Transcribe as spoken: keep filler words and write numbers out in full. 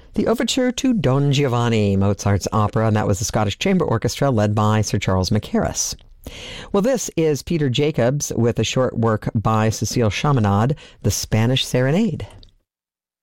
The Overture to Don Giovanni, Mozart's opera, and that was the Scottish Chamber Orchestra led by Sir Charles Mackerras. Well, this is Peter Jacobs with a short work by Cecile Chaminade, The Spanish Serenade.